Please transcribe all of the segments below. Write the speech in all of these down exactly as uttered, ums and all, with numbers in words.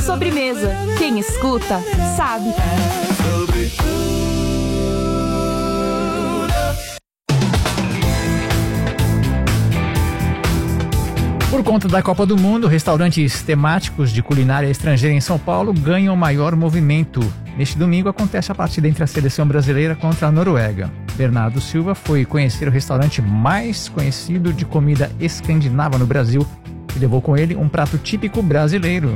Sobremesa. Quem escuta, sabe. Por conta da Copa do Mundo, restaurantes temáticos de culinária estrangeira em São Paulo ganham maior movimento. Neste domingo acontece a partida entre a seleção brasileira contra a Noruega. Bernardo Silva foi conhecer o restaurante mais conhecido de comida escandinava no Brasil e levou com ele um prato típico brasileiro.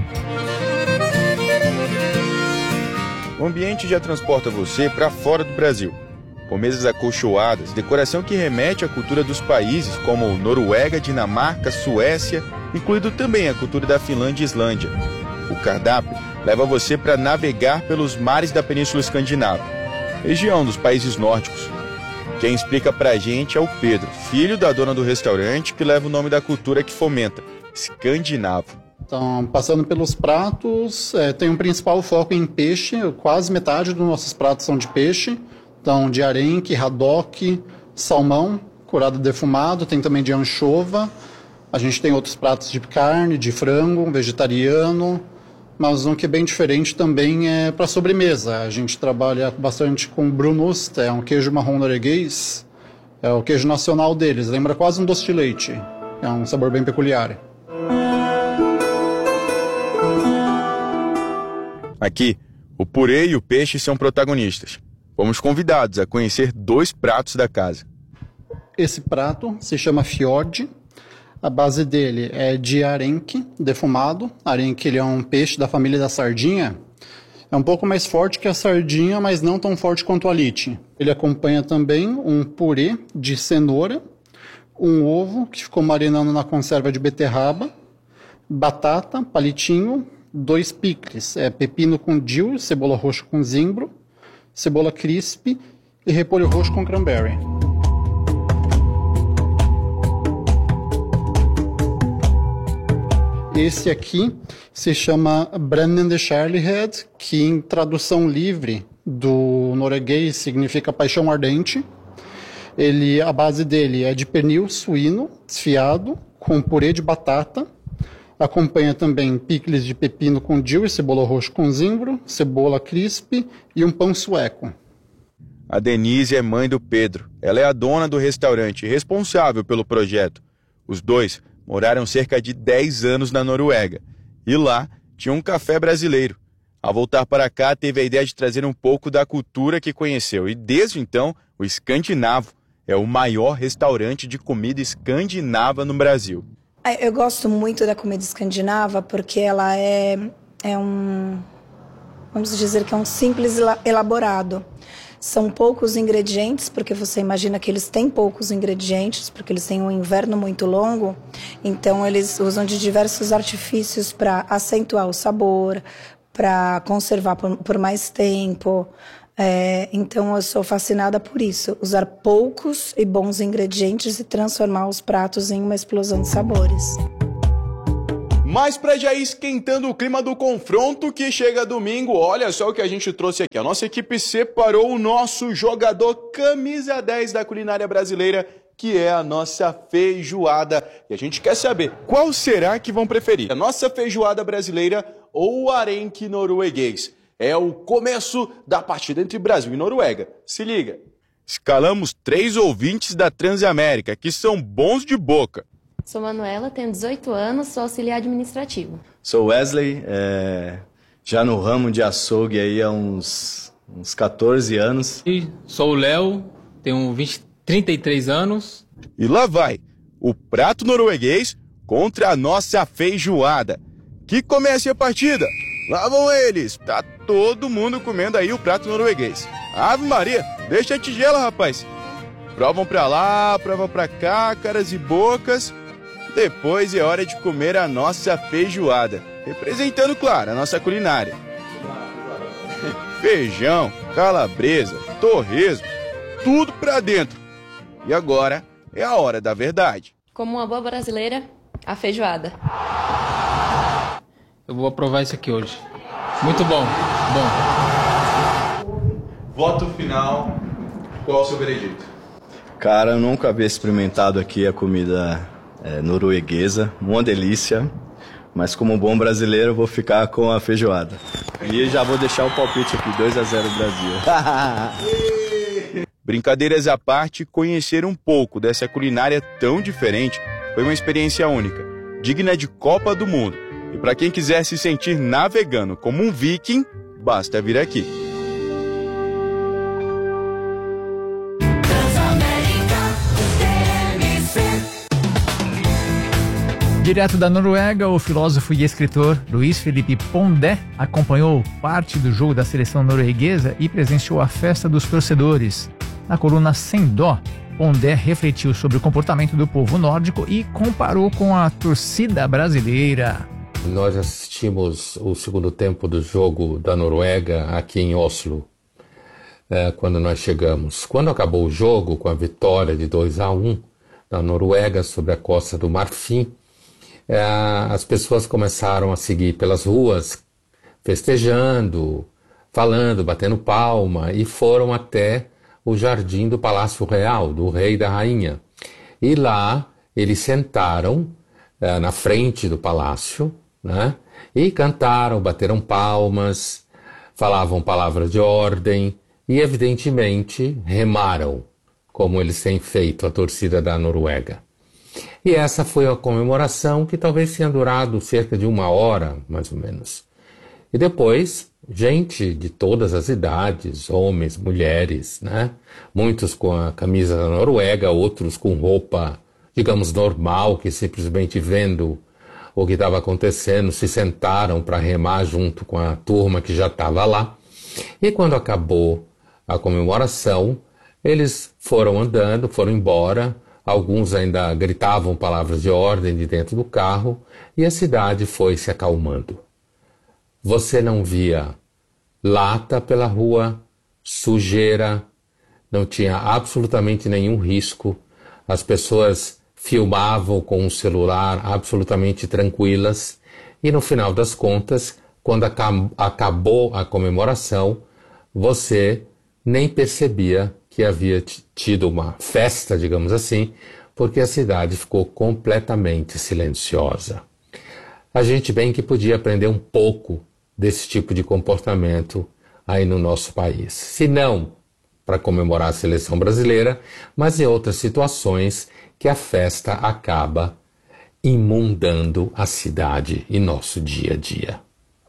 O ambiente já transporta você para fora do Brasil. Com mesas acolchoadas, decoração que remete à cultura dos países como Noruega, Dinamarca, Suécia, incluindo também a cultura da Finlândia e Islândia. O cardápio leva você para navegar pelos mares da Península Escandinava, região dos países nórdicos. Quem explica pra gente é o Pedro, filho da dona do restaurante, que leva o nome da cultura que fomenta, escandinavo. Então, passando pelos pratos, é, tem um principal foco em peixe, quase metade dos nossos pratos são de peixe. Então, de arenque, haddock, salmão, curado defumado, tem também de anchova. A gente tem outros pratos de carne, de frango, vegetariano, mas um que é bem diferente também é para sobremesa. A gente trabalha bastante com brunost, é um queijo marrom norueguês, é o queijo nacional deles, lembra quase um doce de leite, é um sabor bem peculiar. Aqui, o purê e o peixe são protagonistas. Fomos convidados a conhecer dois pratos da casa. Esse prato se chama fjord. A base dele é de arenque defumado. Arenque ele é um peixe da família da sardinha. É um pouco mais forte que a sardinha, mas não tão forte quanto a lite. Ele acompanha também um purê de cenoura, um ovo que ficou marinando na conserva de beterraba, batata, palitinho, dois picles, é pepino com dill, cebola roxa com zimbro, cebola crisp e repolho roxo com cranberry. Esse aqui se chama Brennende Kjærlighed, que em tradução livre do norueguês significa paixão ardente. Ele, a base dele é de pernil suíno desfiado com purê de batata. Acompanha também picles de pepino com dill e cebola roxa com zimbro, cebola crisp e um pão sueco. A Denise é mãe do Pedro. Ela é a dona do restaurante, responsável pelo projeto. Os dois moraram cerca de dez anos na Noruega. E lá tinha um café brasileiro. Ao voltar para cá, teve a ideia de trazer um pouco da cultura que conheceu. E desde então, o Escandinavo é o maior restaurante de comida escandinava no Brasil. Eu gosto muito da comida escandinava porque ela é, é um, vamos dizer que é um simples elaborado. São poucos ingredientes, porque você imagina que eles têm poucos ingredientes, porque eles têm um inverno muito longo, então eles usam de diversos artifícios para acentuar o sabor, para conservar por, por mais tempo. É, então eu sou fascinada por isso, usar poucos e bons ingredientes e transformar os pratos em uma explosão de sabores. Mas para já ir esquentando o clima do confronto que chega domingo, olha só o que a gente trouxe aqui. A nossa equipe separou o nosso jogador camisa dez da culinária brasileira, que é a nossa feijoada. E a gente quer saber, qual será que vão preferir? A nossa feijoada brasileira ou o arenque norueguês? É o começo da partida entre Brasil e Noruega. Se liga. Escalamos três ouvintes da Transamérica, que são bons de boca. Sou Manuela, tenho dezoito anos, sou auxiliar administrativo. Sou Wesley, é, já no ramo de açougue aí há uns, uns quatorze anos. E sou o Léo, tenho vinte, trinta e três anos. E lá vai, o prato norueguês contra a nossa feijoada. Que comece a partida. Lá vão eles, tá todo mundo comendo aí o prato norueguês. Ave Maria, deixa a tigela, rapaz. Provam pra lá, provam pra cá, caras e bocas. Depois é hora de comer a nossa feijoada, representando, claro, a nossa culinária. Feijão, calabresa, torresmo, tudo pra dentro. E agora é a hora da verdade. Como uma boa brasileira, a feijoada. Eu vou provar isso aqui hoje. Muito bom, bom. Voto final, qual o seu veredito? Cara, eu nunca havia experimentado aqui a comida é, norueguesa, uma delícia. mas como bom brasileiro eu vou ficar com a feijoada. E já vou deixar o palpite aqui, dois a zero Brasil. Brincadeiras à parte, conhecer um pouco dessa culinária tão diferente foi uma experiência única, digna de Copa do Mundo. E para quem quiser se sentir navegando como um viking, basta vir aqui. Direto da Noruega, o filósofo e escritor Luiz Felipe Pondé acompanhou parte do jogo da seleção norueguesa e presenciou a festa dos torcedores. Na coluna Sem Dó, Pondé refletiu sobre o comportamento do povo nórdico e comparou com a torcida brasileira. Nós assistimos o segundo tempo do jogo da Noruega aqui em Oslo, é, quando nós chegamos. Quando acabou o jogo, com a vitória de dois a um da Noruega sobre a Costa do Marfim, é, as pessoas começaram a seguir pelas ruas, festejando, falando, batendo palma, e foram até o jardim do Palácio Real, do rei e da rainha. E lá eles sentaram é, na frente do palácio, né? E cantaram, bateram palmas, falavam palavras de ordem e, evidentemente, remaram, como eles têm feito, a torcida da Noruega. E essa foi a comemoração, que talvez tenha durado cerca de uma hora, mais ou menos. E depois, gente de todas as idades, homens, mulheres, né? Muitos com a camisa da Noruega, outros com roupa, digamos, normal, que simplesmente vendo o que estava acontecendo, se sentaram para remar junto com a turma que já estava lá. E quando acabou a comemoração, eles foram andando, foram embora. Alguns ainda gritavam palavras de ordem de dentro do carro e a cidade foi se acalmando. Você não via lata pela rua, sujeira, não tinha absolutamente nenhum risco. As pessoas filmavam com um celular absolutamente tranquilas e no final das contas, quando acabou a comemoração, você nem percebia que havia tido uma festa, digamos assim, porque a cidade ficou completamente silenciosa. A gente bem que podia aprender um pouco desse tipo de comportamento aí no nosso país. Se não para comemorar a seleção brasileira, mas em outras situações que a festa acaba imundando a cidade e nosso dia a dia.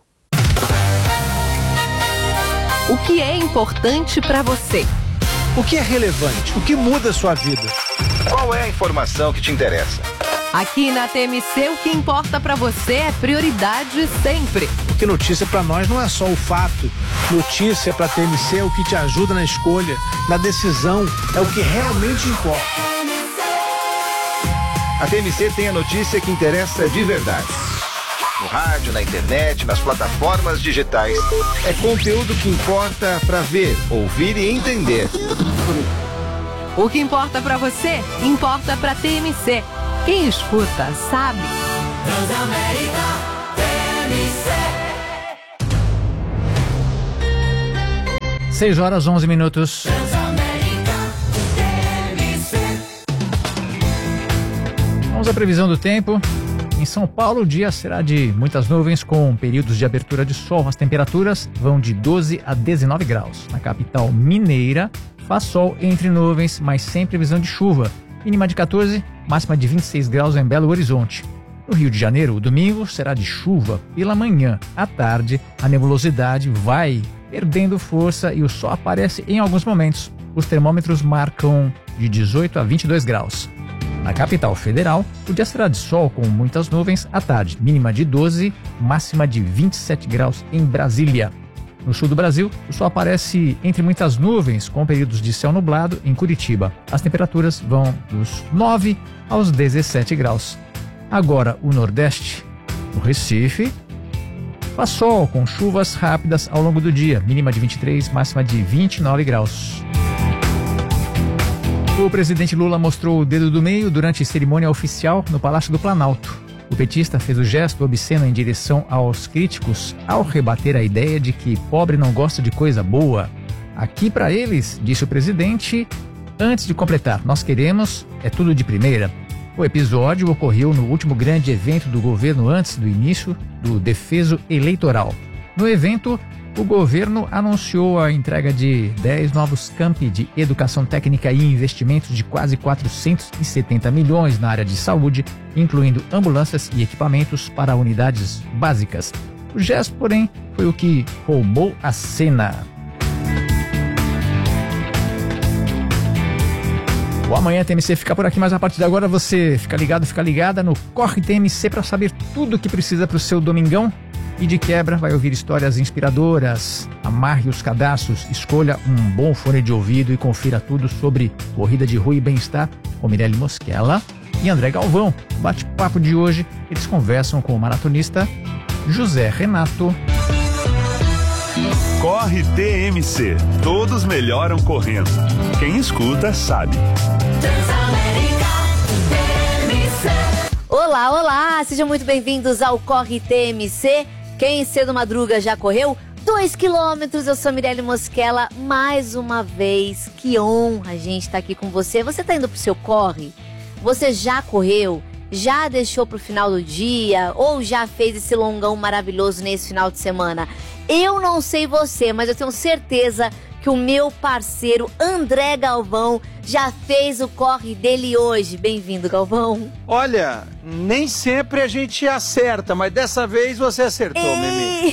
O que é importante para você? O que é relevante? O que muda a sua vida? Qual é a informação que te interessa? Aqui na T M C, o que importa para você é prioridade sempre. Porque notícia para nós não é só o fato. Notícia para a T M C é o que te ajuda na escolha, na decisão, é o que realmente importa. A T M C tem a notícia que interessa de verdade. No rádio, na internet, nas plataformas digitais. É conteúdo que importa para ver, ouvir e entender. O que importa para você, importa para T M C. Quem escuta, sabe. Transamérica, T M C. seis horas, onze minutos. Transamérica, T M C. Vamos à previsão do tempo. Em São Paulo, o dia será de muitas nuvens com períodos de abertura de sol. As temperaturas vão de doze a dezenove graus. Na capital mineira, faz sol entre nuvens, mas sem previsão de chuva. Mínima de quatorze, máxima de vinte e seis graus em Belo Horizonte. No Rio de Janeiro, o domingo será de chuva pela manhã. À tarde, a nebulosidade vai perdendo força e o sol aparece em alguns momentos. Os termômetros marcam de dezoito a vinte e dois graus. Na capital federal, o dia será de sol com muitas nuvens à tarde, mínima de doze, máxima de vinte e sete graus em Brasília. No sul do Brasil, o sol aparece entre muitas nuvens, com períodos de céu nublado em Curitiba. As temperaturas vão dos nove aos dezessete graus. Agora, o Nordeste, no Recife, faz sol com chuvas rápidas ao longo do dia, mínima de vinte e três, máxima de vinte e nove graus. O presidente Lula mostrou o dedo do meio durante cerimônia oficial no Palácio do Planalto. O petista fez o gesto obsceno em direção aos críticos ao rebater a ideia de que pobre não gosta de coisa boa. Aqui para eles, disse o presidente, antes de completar, nós queremos, é tudo de primeira. O episódio ocorreu no último grande evento do governo antes do início do defeso eleitoral. No evento, o governo anunciou a entrega de dez novos campi de educação técnica e investimentos de quase quatrocentos e setenta milhões na área de saúde, incluindo ambulâncias e equipamentos para unidades básicas. O gesto, porém, foi o que roubou a cena. O Amanhã T M C fica por aqui, mas a partir de agora você fica ligado, fica ligada no Corre T M C para saber tudo o que precisa para o seu domingão. E de quebra vai ouvir histórias inspiradoras. Amarre os cadastros, escolha um bom fone de ouvido e confira tudo sobre corrida de rua e bem-estar com Mirelle Mosquela e André Galvão. Bate-papo de hoje, eles conversam com o maratonista José Renato. Corre T M C. Todos melhoram correndo. Quem escuta sabe. Olá, olá! Sejam muito bem-vindos ao Corre T M C. Quem cedo madruga já correu? Dois quilômetros, eu sou Mirelle Mosquela. Mais uma vez, que honra a gente estar aqui com você. Você tá indo pro seu corre? Você já correu? Já deixou pro final do dia? Ou já fez esse longão maravilhoso nesse final de semana? Eu não sei você, mas eu tenho certeza que o meu parceiro André Galvão já fez o corre dele hoje. Bem-vindo, Galvão. Olha, nem sempre a gente acerta, mas dessa vez você acertou, Mimi.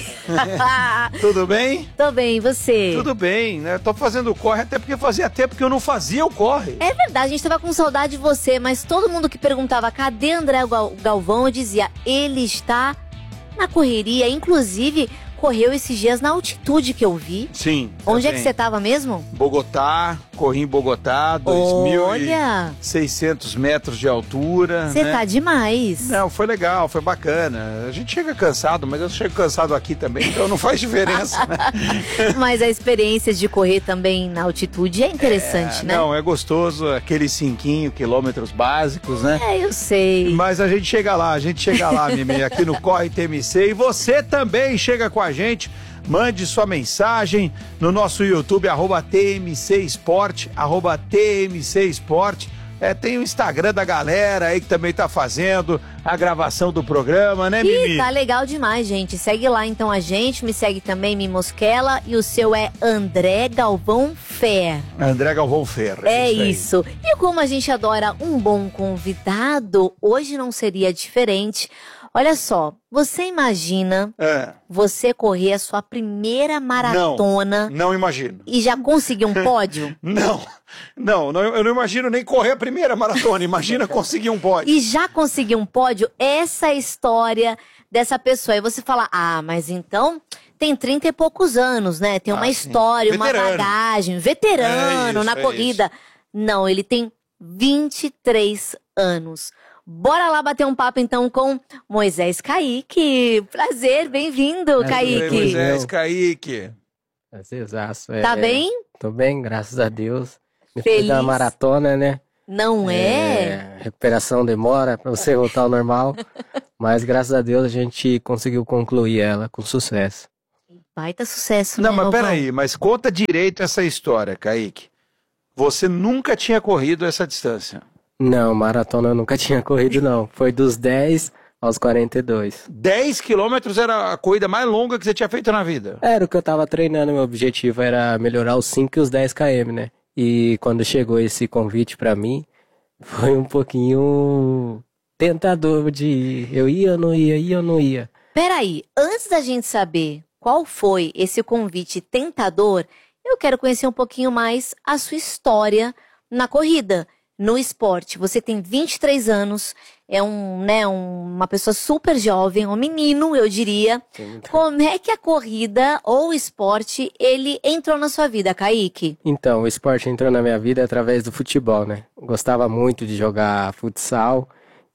Tudo bem? Tô bem, e você? Tudo bem, né? Tô fazendo o corre até porque fazia tempo que eu não fazia o corre. É verdade, a gente tava com saudade de você, mas todo mundo que perguntava cadê André Gal- Galvão, eu dizia, ele está na correria, inclusive correu esses dias na altitude que eu vi. Sim. Onde é que você tava mesmo? Bogotá, corri em Bogotá, dois mil e seiscentos metros de altura. Você né? tá demais. Não, foi legal, foi bacana. A gente chega cansado, mas eu chego cansado aqui também, então não faz diferença, né? Mas a experiência de correr também na altitude é interessante, é, né? Não, é gostoso, aqueles cinquinho quilômetros básicos, né? É, eu sei. Mas a gente chega lá, a gente chega lá, Mimi, aqui no Corre T M C. E você também chega com a gente. Mande sua mensagem no nosso YouTube, arroba T M C Esporte, arroba T M C Esporte. É, tem o Instagram da galera aí que também tá fazendo a gravação do programa, né, Mimi? Ih, tá legal demais, gente. Segue lá então a gente, me segue também, Mimi Mosquela, e o seu é André Galvão Fer. André Galvão Fer. É isso. isso. E como a gente adora um bom convidado, hoje não seria diferente. Olha só, você imagina É. você correr a sua primeira maratona Não, não imagino. e já conseguir um pódio? Não, não, não, eu não imagino nem correr a primeira maratona, imagina conseguir um pódio. E já conseguir um pódio, essa é a história dessa pessoa. E você fala, ah, mas então tem trinta e poucos anos, né? Tem uma Ah, história, sim. uma Veterano. bagagem, veterano É isso, na é corrida. Não, ele tem vinte e três anos. Bora lá bater um papo então com Moisés Kaique. Prazer, bem-vindo, Kaique. Moisés Kaique. Prazerzaço. É, Tá bem? Tô bem, graças a Deus. Feliz. Depois da maratona, né? Não é? É, recuperação demora pra você voltar ao normal. Mas graças a Deus a gente conseguiu concluir ela com sucesso. Baita sucesso, Não, né, mas Galvão? peraí, mas conta direito essa história, Kaique. Você nunca tinha corrido essa distância? Não, maratona eu nunca tinha corrido, não. Foi dos dez aos quarenta e dois. dez quilômetros era a corrida mais longa que você tinha feito na vida? Era o que eu tava treinando, meu objetivo era melhorar os cinco e os dez quilômetros, né? E quando chegou esse convite pra mim, foi um pouquinho tentador de ir. Eu ia ou não ia, ia ou não ia. Peraí, antes da gente saber qual foi esse convite tentador, eu quero conhecer um pouquinho mais a sua história na corrida, no esporte. Você tem vinte e três anos, é um, né, um, uma pessoa super jovem, um menino, eu diria. Como é que a corrida ou o esporte, ele entrou na sua vida, Kaique? Então, o esporte entrou na minha vida através do futebol, né? Gostava muito de jogar futsal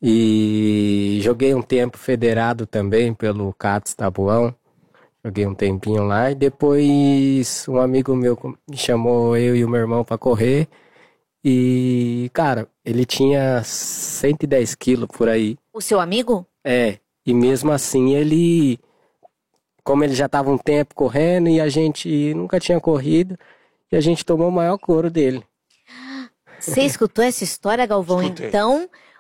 e joguei um tempo federado também pelo CATS Tabuão. Joguei um tempinho lá e depois um amigo meu me chamou eu e o meu irmão pra correr. E, cara, ele tinha cento e dez quilos por aí. O seu amigo? É, e mesmo assim ele, como ele já tava um tempo correndo e a gente nunca tinha corrido, e a gente tomou o maior couro dele. Você escutou essa história, Galvão? Escutei. Então,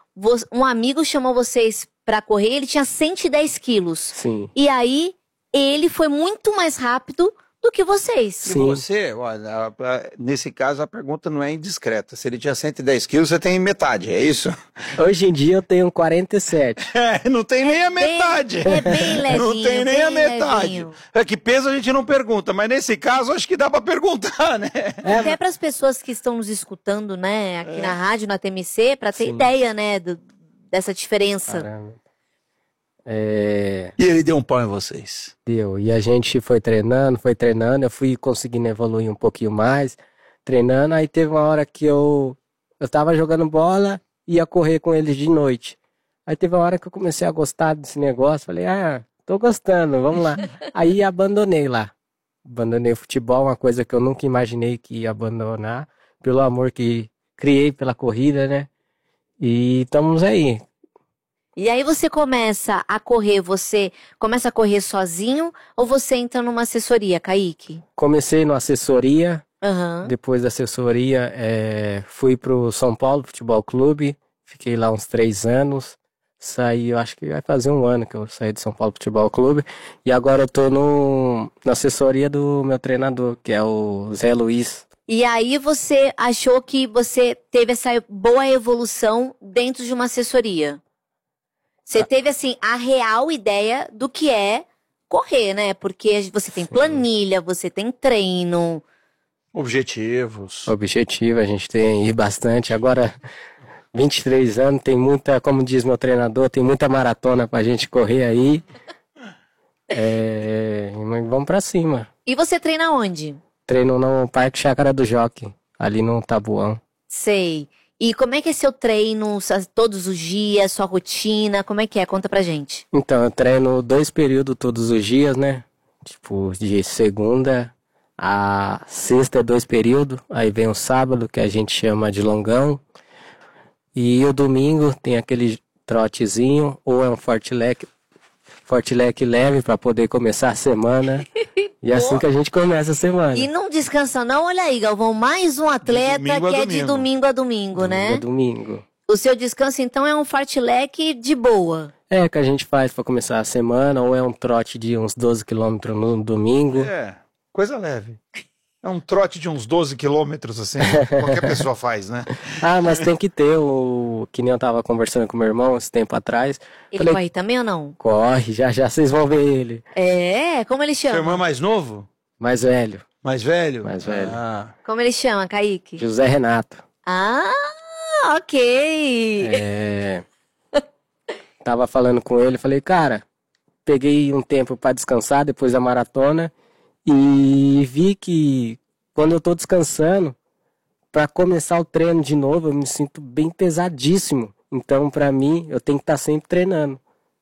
um amigo chamou vocês pra correr, ele tinha cento e dez quilos. Sim. E aí, ele foi muito mais rápido do que vocês. Se você, olha, a- a- nesse caso a pergunta não é indiscreta. Se ele tinha cento e dez quilos, você tem metade, é isso? Hoje em dia eu tenho quarenta e sete. É, não tem nem a metade. É bem levinho, Não tem nem a bem metade. levinho. É que peso a gente não pergunta, mas nesse caso acho que dá pra perguntar, né? Até para as pessoas que estão nos escutando, né, aqui na rádio, na T M C, para ter Sim. ideia, né, do- dessa diferença. Caramba. É... E ele deu um pau em vocês. Deu. E a gente foi treinando, foi treinando, eu fui conseguindo evoluir um pouquinho mais, treinando, aí teve uma hora que eu, eu tava jogando bola e ia correr com eles de noite. Aí teve uma hora que eu comecei a gostar desse negócio, falei, ah, tô gostando, vamos lá. Aí abandonei lá. Abandonei o futebol, uma coisa que eu nunca imaginei que ia abandonar, pelo amor que criei pela corrida, né? E estamos aí. E aí você começa a correr, você começa a correr sozinho ou você entra numa assessoria, Kaique? Comecei no assessoria, Aham. depois da assessoria é, fui pro São Paulo Futebol Clube, fiquei lá uns três anos, saí, eu acho que vai fazer um ano que eu saí do São Paulo Futebol Clube, e agora eu tô no, na assessoria do meu treinador, que é o Zé Luiz. E aí você achou que você teve essa boa evolução dentro de uma assessoria? Você teve, assim, a real ideia do que é correr, né? Porque você tem planilha, você tem treino. Objetivos. Objetivo, a gente tem aí bastante, agora vinte e três anos, tem muita, como diz meu treinador, tem muita maratona pra gente correr aí. É, mas vamos pra cima. E você treina onde? Treino no Parque Chácara do Jockey, ali no Tabuão. Sei. E como é que é seu treino, sa- todos os dias, sua rotina, como é que é? Conta pra gente. Então, eu treino dois períodos todos os dias, né? Tipo, de segunda a sexta é dois períodos, aí vem o sábado, que a gente chama de longão, e o domingo tem aquele trotezinho, ou é um fortilec, fortilec leve para poder começar a semana, e é assim que a gente começa a semana. E não descansa não, olha aí, Galvão, mais um atleta domingo a que é de domingo. domingo a domingo, né? É domingo. O seu descanso, então, é um fartlek de boa. É, que a gente faz para começar a semana, ou é um trote de uns doze quilômetros no domingo. É, coisa leve. É um trote de uns doze quilômetros, assim, qualquer pessoa faz, né? Ah, mas tem que ter o... Que nem eu tava conversando com meu irmão esse tempo atrás. Ele Falei, corre também ou não? corre, já já vocês vão ver ele. É, como ele chama? Seu irmão é mais novo? Mais velho. Mais velho? Mais velho. Ah. Como ele chama, Kaique? José Renato. Ah, ok. É... Tava falando com ele, falei, cara, peguei um tempo pra descansar depois da maratona e vi que quando eu tô descansando, pra começar o treino de novo, eu me sinto bem pesadíssimo. Então, pra mim, eu tenho que estar sempre treinando.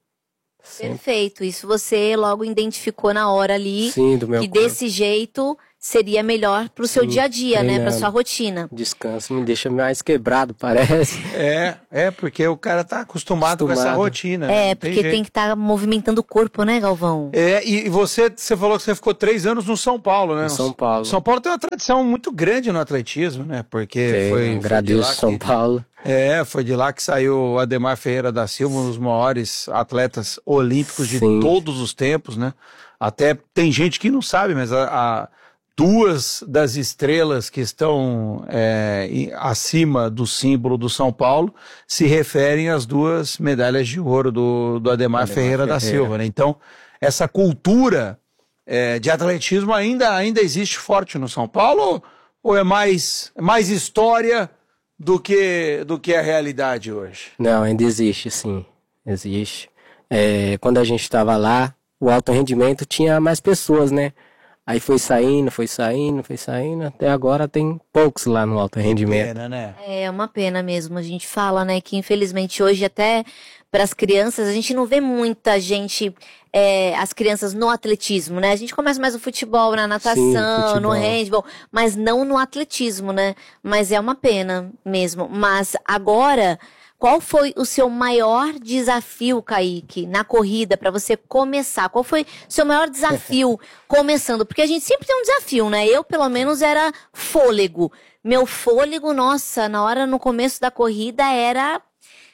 Perfeito, isso você logo identificou na hora ali. Sim, do meu que corpo. desse jeito seria melhor pro seu Sim, dia a dia, né? Pra treinando. sua rotina. Descanso me deixa mais quebrado, parece. É, é, porque o cara tá acostumado, com essa Acostumado. rotina. né? É, Não porque tem jeito. que estar movimentando o corpo, né, Galvão? É, e você, você falou que você ficou três anos no São Paulo, né? No São Paulo. São Paulo tem uma tradição muito grande no atletismo, né? Porque Tem, foi. foi de agradeço lá São que- Paulo. É, foi de lá que saiu o Ademar Ferreira da Silva, um dos maiores atletas olímpicos de Sim. todos os tempos, né? Até tem gente que não sabe, mas a, a- duas das estrelas que estão é, em- acima do símbolo do São Paulo se referem às duas medalhas de ouro do, do Ademar, Ademar Ferreira, da Ferreira. Silva, né? Então, essa cultura é, de atletismo ainda, ainda existe forte no São Paulo ou, ou é mais, mais história do que, do que a realidade hoje? Não, ainda existe, sim. Existe. É, quando a gente estava lá, o alto rendimento tinha mais pessoas, né? Aí foi saindo, foi saindo, foi saindo. Até agora tem poucos lá no alto rendimento. Pena, né? É uma pena mesmo. A gente fala, né, que infelizmente hoje até para as crianças a gente não vê muita gente, é, as crianças no atletismo, né? A gente começa mais no futebol, na natação, futebol. no handball, mas não no atletismo, né? Mas é uma pena mesmo. Mas agora, qual foi o seu maior desafio, Kaique, na corrida para você começar? Qual foi o seu maior desafio começando? Porque a gente sempre tem um desafio, né? Eu, pelo menos, era fôlego. Meu fôlego, nossa, na hora, no começo da corrida, era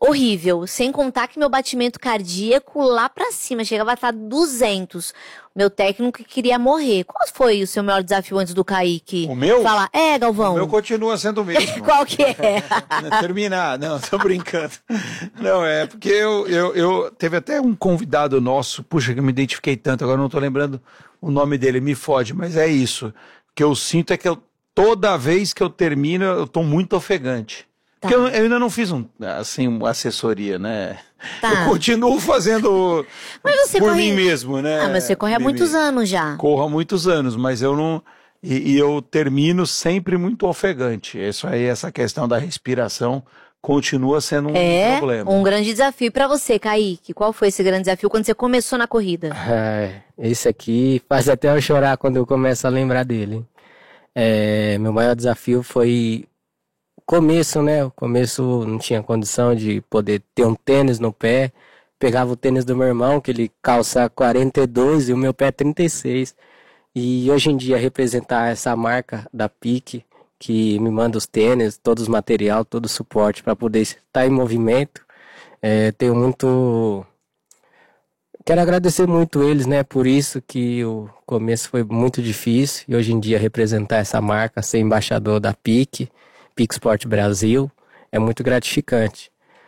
horrível. Sem contar que meu batimento cardíaco lá pra cima, chegava a estar duzentos. Meu técnico queria morrer. Qual foi o seu maior desafio antes do Kaique? O meu? Fala, é, Galvão. O meu continua sendo o mesmo. Qual que é? Terminar. Não, tô brincando. Não, é porque eu, eu, eu... Teve até um convidado nosso, puxa, que eu me identifiquei tanto, agora não tô lembrando o nome dele, me fode, mas é isso. O que eu sinto é que eu, toda vez que eu termino, eu tô muito ofegante. Tá. Porque eu, eu ainda não fiz um, assim, uma assessoria, né? Tá. Eu continuo fazendo mas você por corre... mim mesmo, né? Ah, mas você corre há muitos anos já. Corro há muitos anos, mas eu não... E, e eu termino sempre muito ofegante. Isso aí, essa questão da respiração continua sendo um é problema. Um grande desafio pra você, Kaique. Qual foi esse grande desafio quando você começou na corrida? É, esse aqui faz até eu chorar quando eu começo a lembrar dele. É, meu maior desafio foi... começo, né? O começo não tinha condição de poder ter um tênis no pé. Pegava o tênis do meu irmão, que ele calça quarenta e dois e o meu pé é trinta e seis. E hoje em dia representar essa marca da Pique, que me manda os tênis, todo os material, todo o suporte para poder estar em movimento. É, tenho muito... Quero agradecer muito eles, né? Por isso que o começo foi muito difícil. E hoje em dia representar essa marca, ser embaixador da Pique, Pique Sport Brasil, é muito gratificante.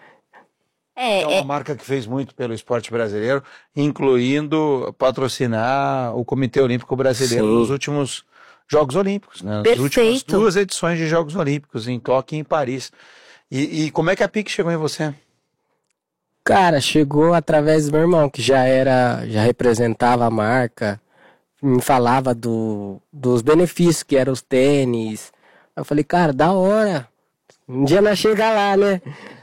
É, é uma é... marca que fez muito pelo esporte brasileiro, incluindo patrocinar o Comitê Olímpico Brasileiro Sim. nos últimos Jogos Olímpicos, né? Nas Perfeito. últimas duas edições de Jogos Olímpicos, em Tóquio e em Paris. E, e como é que a Pique chegou em você? Cara, chegou através do meu irmão, que já era, já representava a marca, me falava do, dos benefícios que eram os tênis. Eu falei, cara, da hora, um dia nós chegar lá, né?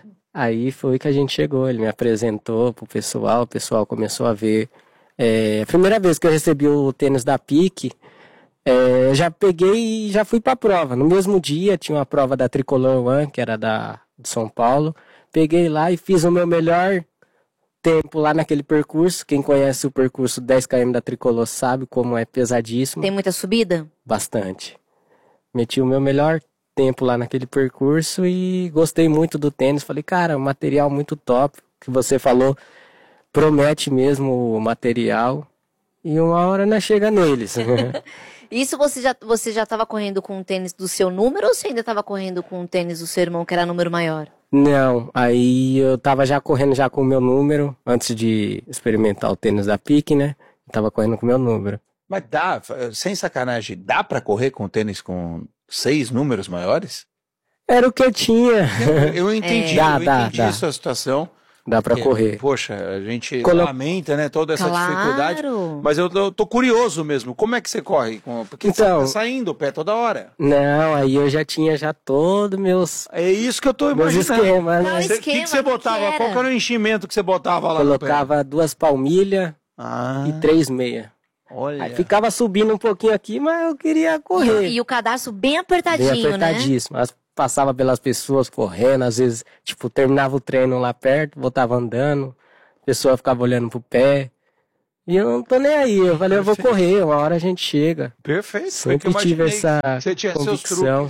Aí foi que a gente chegou, ele me apresentou pro pessoal, o pessoal começou a ver. É, a primeira vez que eu recebi o tênis da Pique, é, eu já peguei e já fui pra prova. No mesmo dia tinha uma prova da Tricolor One, que era da, de São Paulo. Peguei lá e fiz o meu melhor tempo lá naquele percurso. Quem conhece o percurso dez quilômetros da Tricolor sabe como é pesadíssimo. Tem muita subida? Bastante. Meti o meu melhor tempo lá naquele percurso e gostei muito do tênis. Falei, cara, um material muito top, que você falou, promete mesmo o material. E uma hora nós chega neles. Isso você já você já estava correndo com o tênis do seu número ou você ainda estava correndo com o tênis do seu irmão, que era número maior? Não, aí eu tava já correndo já com o meu número, antes de experimentar o tênis da Pique, né? Eu tava correndo com o meu número. Mas dá, sem sacanagem, dá pra correr com tênis com seis números maiores? Era o que eu tinha. Eu, eu entendi, é. dá, eu dá, entendi dá. a sua situação. Dá pra porque, correr. Poxa, a gente Colo... lamenta, né, toda essa claro. dificuldade. Mas eu, eu tô curioso mesmo, como é que você corre? Porque então, você tá saindo o pé toda hora. Não, aí eu já tinha já todos meus... É isso que eu tô meus imaginando. esquemas, né? Não, O que, esquema, que você botava? que Qual que era o enchimento que você botava lá Colocava no pé? duas palmilhas ah. e três meias. Olha. Aí ficava subindo um pouquinho aqui, mas eu queria correr. E, e o cadarço bem apertadinho, bem apertadíssimo. né? As, passava pelas pessoas correndo, às vezes, tipo, terminava o treino lá perto, voltava andando, a pessoa ficava olhando pro pé. E eu não tô nem aí, eu falei, eu vou correr, uma hora a gente chega. Perfeito. Sempre tive essa você tinha convicção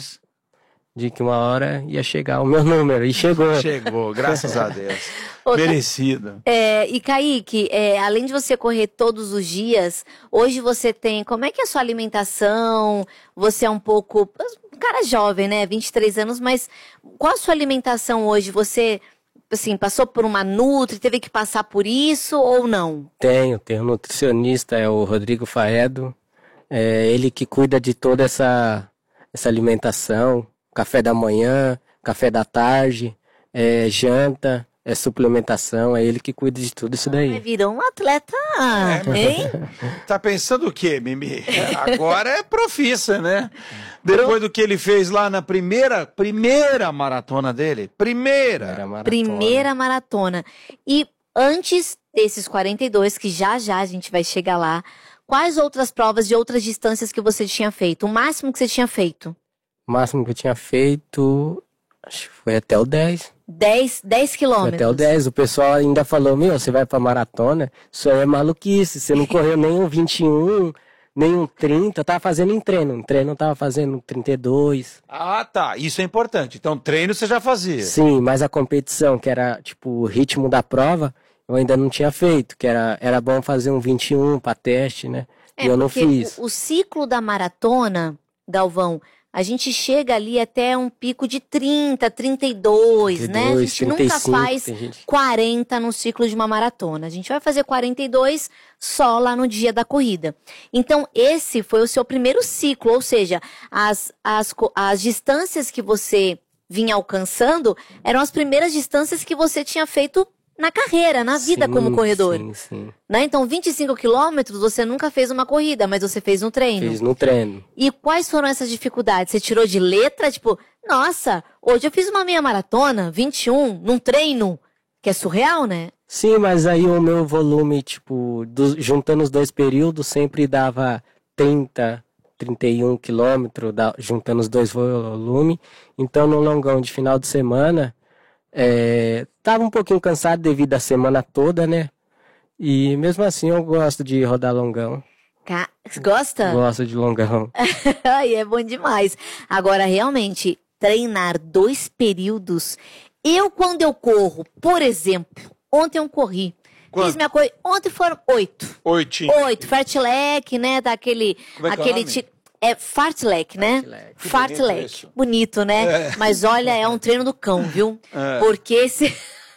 de que uma hora ia chegar o meu número, e chegou. Chegou, graças a Deus. Outra, Merecido. É, e Kaique, é, além de você correr todos os dias, hoje você tem, como é que é a sua alimentação? Você é um pouco, um cara jovem, né, vinte e três anos, mas qual a sua alimentação hoje? Você, assim, passou por uma nutri, teve que passar por isso ou não? Tenho, tenho um nutricionista, é o Rodrigo Faedo, é ele que cuida de toda essa, essa alimentação, café da manhã, café da tarde, é, janta, é suplementação, é ele que cuida de tudo isso daí. Ah, virou um atleta, é, hein? Tá pensando o quê, Mimi? Agora é profissa, né? Depois do que ele fez lá na primeira, primeira maratona dele. Primeira. Primeira maratona. Primeira maratona. E antes desses quarenta e dois, que já já a gente vai chegar lá, quais outras provas de outras distâncias que você tinha feito? O máximo que você tinha feito? O máximo que eu tinha feito, acho que foi até o dez. dez, dez quilômetros. Até o dez. O pessoal ainda falou, meu, você vai pra maratona? Isso aí é maluquice, você não correu nem um vinte e um, nenhum trinta, eu tava fazendo em treino. Em treino eu tava fazendo trinta e dois. Ah, tá. Isso é importante. Então, treino você já fazia. Sim, mas a competição, que era tipo o ritmo da prova, eu ainda não tinha feito, que era, era bom fazer um vinte e um para teste, né? É, e eu não fiz. O, o ciclo da maratona, Galvão, a gente chega ali até um pico de trinta, trinta e dois, né? A gente nunca faz gente... quarenta no ciclo de uma maratona. A gente vai fazer quarenta e dois só lá no dia da corrida. Então, esse foi o seu primeiro ciclo, ou seja, as, as, as distâncias que você vinha alcançando eram as primeiras distâncias que você tinha feito na carreira, na vida sim, como corredor. Sim, sim. Né? Então, vinte e cinco quilômetros você nunca fez uma corrida, mas você fez um treino. Fiz no treino. E quais foram essas dificuldades? Você tirou de letra? Tipo, nossa, hoje eu fiz uma meia maratona, vinte e um, num treino, que é surreal, né? Sim, mas aí o meu volume, tipo, do, juntando os dois períodos, sempre dava trinta, trinta e um quilômetros, juntando os dois volumes. Então, no longão de final de semana... É, tava um pouquinho cansado devido à semana toda, né? E mesmo assim eu gosto de rodar longão. Gosta? Gosto de longão. Ai, é bom demais. Agora, realmente, treinar dois períodos. Eu, quando eu corro, por exemplo, ontem eu corri. Quanto? Fiz minha corrida. Ontem foram oito. Oitinho. Oito. Fartlek, né? Daquele. Como é que aquele é o nome? É fartlek, né? Fartlek. Bonito, bonito, né? É. Mas olha, é um treino do cão, viu? É. Porque se...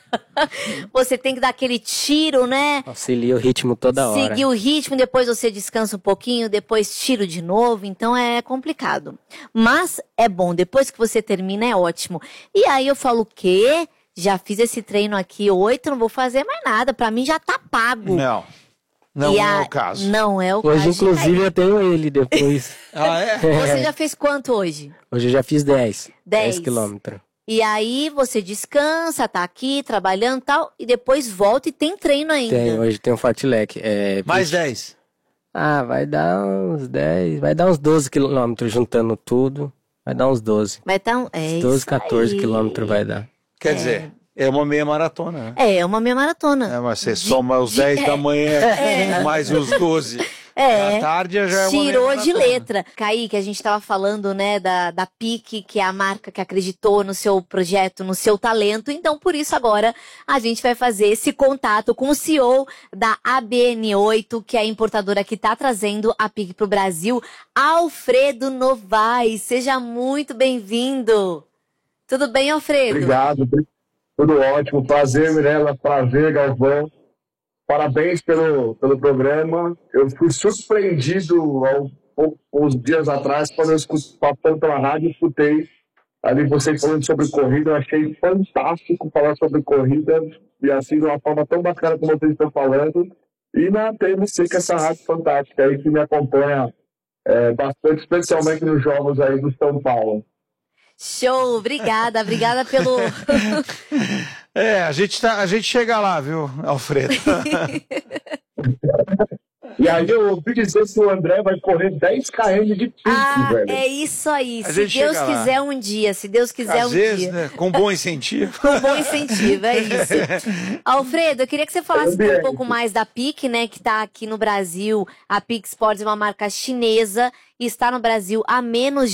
você tem que dar aquele tiro, né? Auxilia o ritmo toda hora. Seguir o ritmo, depois você descansa um pouquinho, depois tiro de novo. Então é complicado. Mas é bom, depois que você termina é ótimo. E aí eu falo o quê? Já fiz esse treino aqui, oito, não vou fazer mais nada. Pra mim já tá pago. Não. Não e é a... o caso. Não é o hoje, caso. Hoje, inclusive, eu tenho ele depois. Ah, é? Você já fez quanto hoje? Hoje eu já fiz dez. dez. dez quilômetros. E aí você descansa, tá aqui trabalhando e tal, e depois volta e tem treino ainda. Tem, hoje tem um fartlek. É, mais dez? Ah, vai dar uns dez, vai dar uns doze quilômetros juntando tudo. Vai dar uns doze. Vai dar um, é doze, quatorze quilômetros vai dar. Quer é. dizer... É uma meia maratona, né? É, é uma meia maratona. É, mas você de... soma os dez é. da manhã é. mais os doze. É. À tarde já é uma tirou meia de letra. Kaique, a gente tava falando, né, da, da P I C, que é a marca que acreditou no seu projeto, no seu talento. Então, por isso, agora, a gente vai fazer esse contato com o C E O da A B N oito, que é a importadora que tá trazendo a P I C pro Brasil, Alfredo Novaes. Seja muito bem-vindo. Tudo bem, Alfredo? Obrigado. Tudo ótimo, prazer, Mirella, prazer, Galvão. Parabéns pelo, pelo programa. Eu fui surpreendido há uns dias atrás, quando eu escutei passando pela rádio, escutei ali vocês falando sobre corrida. Eu achei fantástico falar sobre corrida, e assim, de uma forma tão bacana como vocês estão falando. E na T M C, que é essa rádio fantástica aí, que me acompanha é, bastante, especialmente nos jogos aí do São Paulo. Show, obrigada, obrigada pelo... É, a gente, tá, a gente chega lá, viu, Alfredo? E aí eu ouvi dizer que o André vai correr dez quilômetros de pique, ah, velho. É isso aí, a se Deus quiser um dia, se Deus quiser Às um vezes, dia. Né, com bom incentivo. Com bom incentivo, é isso. Alfredo, eu queria que você falasse um pouco mais da P I C, né, que está aqui no Brasil. A P I C Sports é uma marca chinesa e está no Brasil há menos